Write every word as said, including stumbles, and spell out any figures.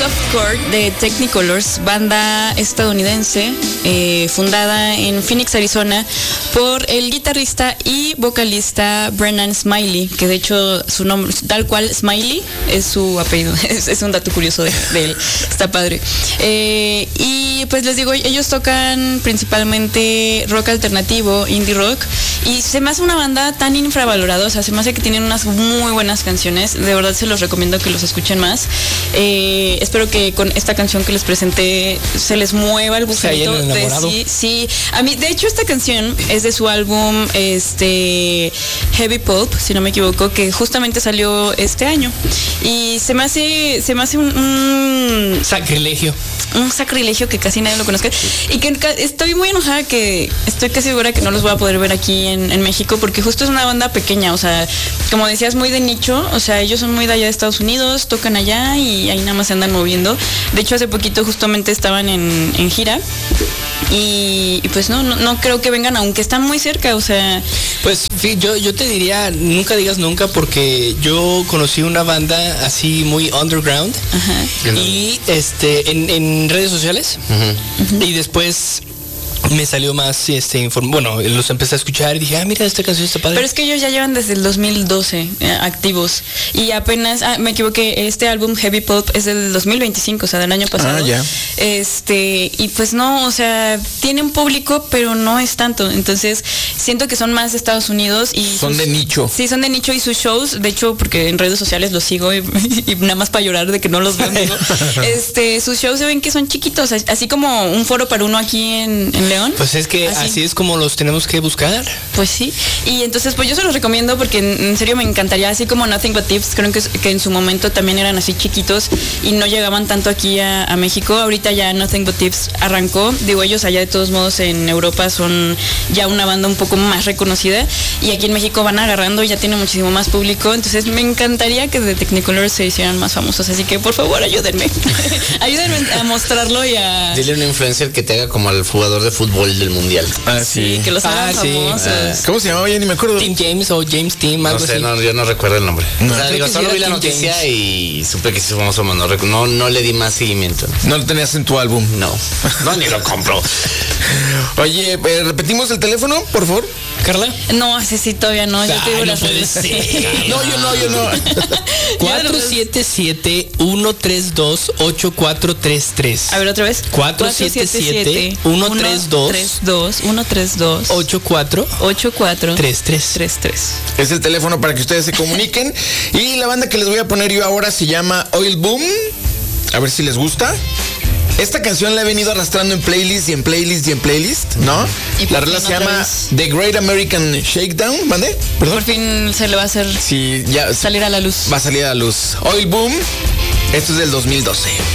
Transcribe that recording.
Softcore de Technicolors, banda estadounidense eh, fundada en Phoenix, Arizona, por el guitarrista y vocalista Brennan Smiley, que de hecho su nombre, tal cual Smiley, es su apellido. Es, es un dato curioso de, de él, está padre. Eh, y pues les digo, ellos tocan principalmente rock alternativo, indie rock, y se me hace una banda tan infravalorada, o sea, se me hace que tienen unas muy buenas canciones, de verdad se los recomiendo que los escuchen más. Eh, espero que con esta canción que les presenté se les mueva el gusanito de sí, sí. A mí, de hecho, esta canción es de su álbum este Heavy Pulp, si no me equivoco, que justamente salió este año. Y se me hace, se me hace un, un sacrilegio. Un sacrilegio que casi nadie lo conozca. Y que estoy muy enojada que estoy casi segura que no los voy a poder ver aquí en, en México, porque justo es una banda pequeña, o sea, como decías, muy de nicho, o sea, ellos son muy de allá de Estados Unidos, tocan allá y ahí nada más se andan moviendo. De hecho, hace poquito justamente estaban en, en gira. Y, y pues no, no, no creo que vengan, aunque están muy cerca, o sea. Pues sí, yo, yo te diría, nunca digas nunca, porque yo conocí una banda así muy underground. Ajá. Y este en, en redes sociales. Uh-huh. Y después me salió más este inform- bueno, los empecé a escuchar y dije, ah, mira, esta canción está padre. Pero es que ellos ya llevan desde el dos mil doce eh, activos. Y apenas, ah, me equivoqué, este álbum Heavy Pulp es del dos mil veinticinco, o sea, del año pasado. Ah, ya. Este, y pues no, o sea, tiene un público, pero no es tanto. Entonces, siento que son más de Estados Unidos y son sus, de nicho. Sí, son de nicho, y sus shows, de hecho, porque en redes sociales los sigo y, y nada más para llorar de que no los veo. este, sus shows se ven que son chiquitos, así como un foro para uno aquí en, en León. Pues es que así. así es como los tenemos que buscar. Pues sí. Y entonces pues yo se los recomiendo porque en, en serio me encantaría, así como Nothing But Thieves, creo que, que en su momento también eran así chiquitos y no llegaban tanto aquí a, a México. Ahorita ya Nothing But Thieves arrancó. Digo, ellos allá de todos modos en Europa son ya una banda un poco más reconocida y aquí en México van agarrando y ya tiene muchísimo más público. Entonces me encantaría que de Technicolor se hicieran más famosos. Así que por favor ayúdenme. ayúdenme a mostrarlo y a... Dile a un influencer que te haga como al jugador de fútbol del mundial. Ah, sí. sí que los hagan ah, famosos. Sí. Ah. ¿Cómo se llamaba? Ya ni me acuerdo. Tim James o James Tim, algo no sé, así. No, yo no recuerdo el nombre. No, o sea, digo, solo vi la noticia James. Y supe que sí famoso, no, no, no le di más seguimiento. ¿No lo tenías en tu álbum? No, no, ni lo compro. Oye, eh, ¿repetimos el teléfono, por favor? ¿Carla? No, ese sí todavía no. Yo Ay, te digo no las puede ser. No, yo no, yo no. cuatro siete siete, uno tres dos, ocho cuatro tres tres. A ver, otra vez. cuatro siete siete, uno tres dos, uno tres dos, ocho cuatro tres tres. Es el teléfono para que ustedes se comuniquen. Y la banda que les voy a poner yo ahora se llama Oil Boom. A ver si les gusta. Esta canción la he venido arrastrando en playlist y en playlist y en playlist, ¿no? Y la rola se llama vez. The Great American Shakedown, ¿vale? Por fin se le va a hacer sí, ya salir a la luz. Va a salir a la luz. Oil Boom, esto es del dos mil doce.